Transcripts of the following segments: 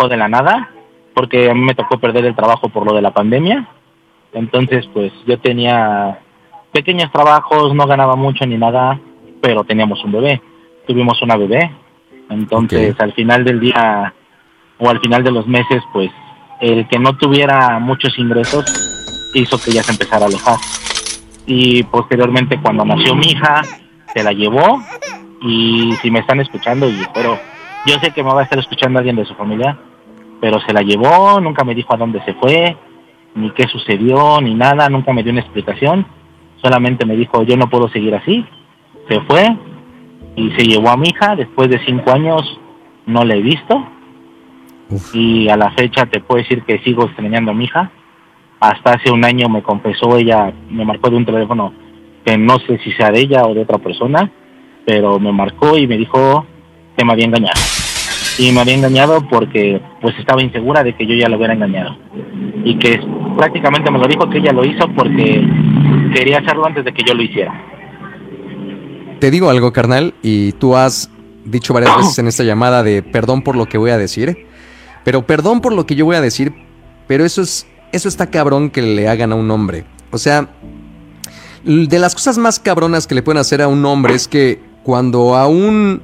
dejó de la nada, porque a mí me tocó perder el trabajo por lo de la pandemia. Entonces, pues yo tenía pequeños trabajos, no ganaba mucho ni nada, pero teníamos un bebé. Tuvimos una bebé. Entonces, al final del día o al final de los meses, pues el que no tuviera muchos ingresos hizo que ella se empezara a alejar. Y posteriormente, cuando nació mi hija, se la llevó. Y si me están escuchando, y espero, yo sé que me va a estar escuchando alguien de su familia, pero se la llevó, nunca me dijo a dónde se fue, ni qué sucedió, ni nada, nunca me dio una explicación, solamente me dijo, yo no puedo seguir así. Se fue y se llevó a mi hija. Después de 5 años no la he visto. Uf. Y a la fecha te puedo decir que sigo extrañando a mi hija. Hasta hace un año me confesó, ella me marcó de un teléfono que no sé si sea de ella o de otra persona, pero me marcó y me dijo que me había engañado. Y me había engañado porque pues estaba insegura de que yo ya lo hubiera engañado. Y que prácticamente me lo dijo que ella lo hizo porque quería hacerlo antes de que yo lo hiciera. Te digo algo, carnal, y tú has dicho varias veces en esta llamada de perdón por lo que voy a decir, pero perdón por lo que yo voy a decir, pero eso está cabrón que le hagan a un hombre. O sea, de las cosas más cabronas que le pueden hacer a un hombre es que cuando a uno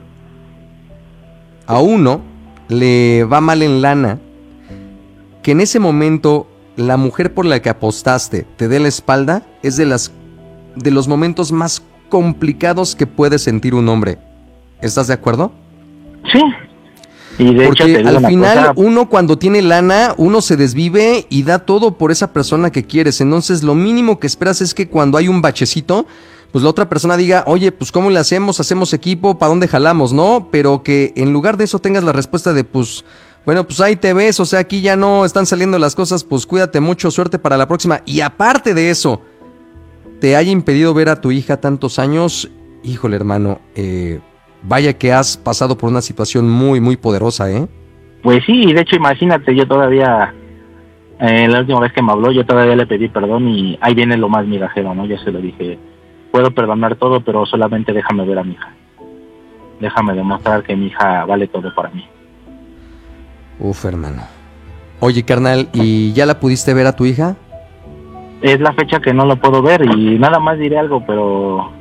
le va mal en lana, que en ese momento la mujer por la que apostaste te dé la espalda, es de los momentos más complicados que puede sentir un hombre. ¿Estás de acuerdo? Sí. Y de porque hecho, te digo al final cosa, uno cuando tiene lana, uno se desvive y da todo por esa persona que quieres. Entonces lo mínimo que esperas es que cuando hay un bachecito, pues la otra persona diga, oye, pues ¿cómo le hacemos? ¿Hacemos equipo? ¿Para dónde jalamos? ¿No? Pero que en lugar de eso tengas la respuesta de, pues, bueno, pues ahí te ves, o sea, aquí ya no están saliendo las cosas, pues cuídate mucho, suerte para la próxima. Y aparte de eso, te haya impedido ver a tu hija tantos años, híjole, hermano, vaya que has pasado por una situación muy, muy poderosa, ¿eh? Pues sí, y de hecho, imagínate, yo todavía, la última vez que me habló, yo todavía le pedí perdón y ahí viene lo más migajero, ¿no? Yo se lo dije, puedo perdonar todo, pero solamente déjame ver a mi hija. Déjame demostrar que mi hija vale todo para mí. Uf, hermano. Oye, carnal, ¿y ya la pudiste ver a tu hija? Es la fecha que no lo puedo ver y nada más diré algo, pero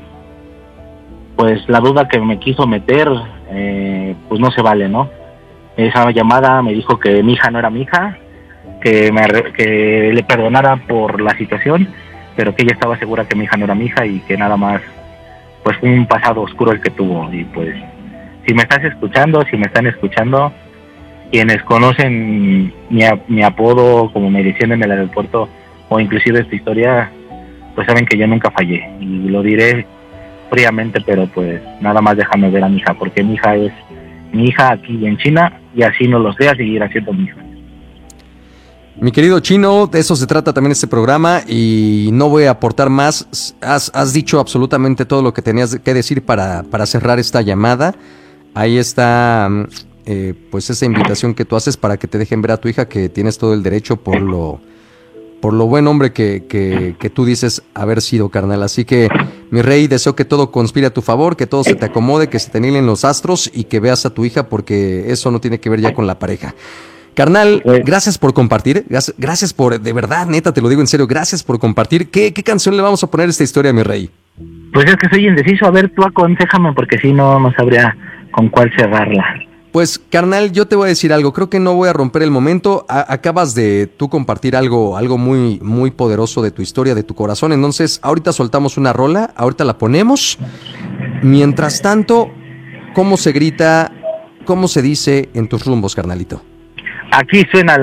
pues la duda que me quiso meter, pues no se vale, ¿no? Esa llamada me dijo que mi hija no era mi hija, que le perdonara por la situación, pero que ella estaba segura que mi hija no era mi hija y que nada más pues fue un pasado oscuro el que tuvo. Y pues si me estás escuchando, si me están escuchando, quienes conocen mi apodo, como me decían en el aeropuerto, o inclusive esta historia, pues saben que yo nunca fallé, y lo diré fríamente, pero pues nada más déjame ver a mi hija, porque mi hija es mi hija aquí en China, y así no lo sé, a seguir haciendo mi hija. Mi querido Chino, de eso se trata también este programa y no voy a aportar más. Has dicho absolutamente todo lo que tenías que decir para cerrar esta llamada. Ahí está pues esa invitación que tú haces para que te dejen ver a tu hija, que tienes todo el derecho por lo buen hombre que tú dices haber sido, carnal. Así que, mi rey, deseo que todo conspire a tu favor, que todo se te acomode, que se te nielen los astros y que veas a tu hija, porque eso no tiene que ver ya con la pareja. Carnal, gracias por compartir, gracias por, de verdad, neta, te lo digo en serio, gracias por compartir. ¿Qué canción le vamos a poner a esta historia, mi rey? Pues es que soy indeciso, a ver, tú aconséjame, porque si no sabría con cuál cerrarla. Pues, carnal, yo te voy a decir algo, creo que no voy a romper el momento. Acabas de tú compartir algo muy, muy poderoso de tu historia, de tu corazón. Entonces, ahorita soltamos una rola, ahorita la ponemos. Mientras tanto, ¿cómo se grita, cómo se dice en tus rumbos, carnalito? Aquí suena la